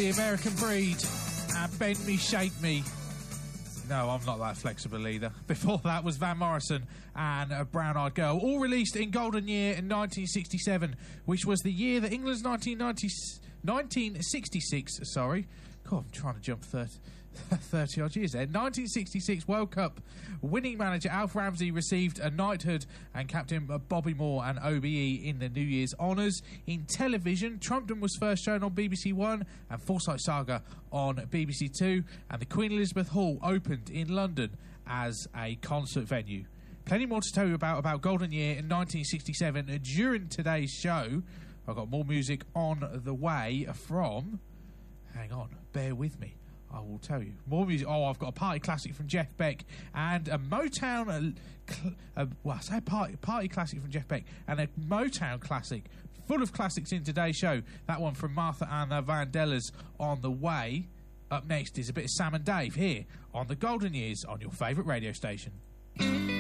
The American Breed, and Bend Me, Shake Me. No, I'm not that flexible either. Before that was Van Morrison and A Brown Eyed Girl, all released in Golden Year in 1967, which was the year that England's 1966, sorry. God, I'm trying to jump 30 odd years there. 1966 World Cup winning manager Alf Ramsey received a knighthood, and Captain Bobby Moore and OBE in the New Year's honours. In television, Trumpton was first shown on BBC One and Forsyte Saga on BBC Two, and the Queen Elizabeth Hall opened in London as a concert venue. Plenty more to tell you about Golden Year in 1967 during today's show. I've got more music on the way from... Hang on, bear with me. I will tell you. More music. Oh, I've got a party classic from Jeff Beck and a Motown... party classic from Jeff Beck and a Motown classic full of classics in today's show. That one from Martha and the Vandellas on the way. Up next is a bit of Sam and Dave here on the Golden Years on your favourite radio station.